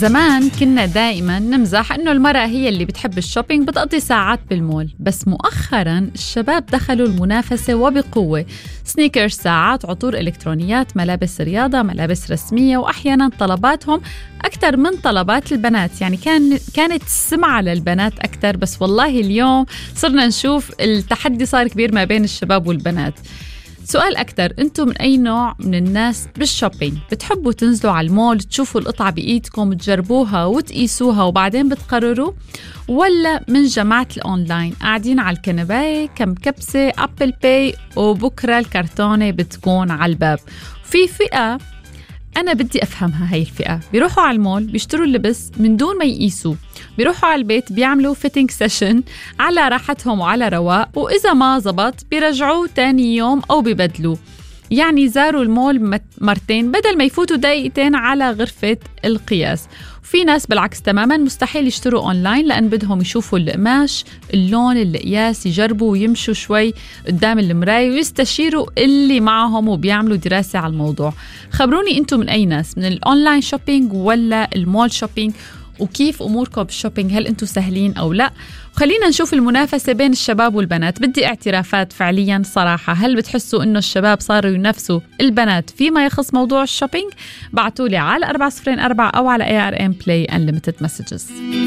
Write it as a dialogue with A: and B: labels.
A: زمان كنا دائما نمزح إنه المرأة هي اللي بتحب الشوبينج، بتقضي ساعات بالمول. بس مؤخرا الشباب دخلوا المنافسة وبقوة، سنيكرز، ساعات، عطور إلكترونيات، ملابس رياضة، ملابس رسمية، وأحيانا طلباتهم أكثر من طلبات البنات. يعني كانت السمعة للبنات أكثر، بس والله اليوم صرنا نشوف التحدي صار كبير ما بين الشباب والبنات. سؤال أكتر، أنتم من أي نوع من الناس بالشوبينج؟ بتحبوا تنزلوا على المول تشوفوا القطعة بإيدكم تجربوها وتقيسوها وبعدين بتقرروا، ولا من جماعة الأونلاين قاعدين على الكنباية كم كبسة أبل باي وبكرة الكرتونة بتكون على الباب؟ في فئة أنا بدي أفهمها، هاي الفئة بيروحوا على المول بيشتروا اللبس من دون ما يقيسوا، بيروحوا على البيت بيعملوا فيتنج سيشن على راحتهم وعلى رواق، وإذا ما زبط بيرجعوه تاني يوم أو بيبدلوه. يعني زاروا المول مرتين بدل ما يفوتوا دقيقتين على غرفة القياس. وفي ناس بالعكس تماما مستحيل يشتروا أونلاين لأن بدهم يشوفوا القماش، اللون، القياس، يجربوا ويمشوا شوي قدام المراية ويستشيروا اللي معهم وبيعملوا دراسة على الموضوع. خبروني أنتم من أي ناس، من الأونلاين شوبينج ولا المول شوبينج؟ وكيف أموركم بالشوبينج؟ هل أنتم سهلين أو لا؟ وخلينا نشوف المنافسة بين الشباب والبنات. بدي اعترافات فعليا صراحة، هل بتحسوا إنه الشباب صاروا ينافسوا البنات فيما يخص موضوع الشوبينج؟ بعتولي على 404 أو على ARM Play Unlimited Messages.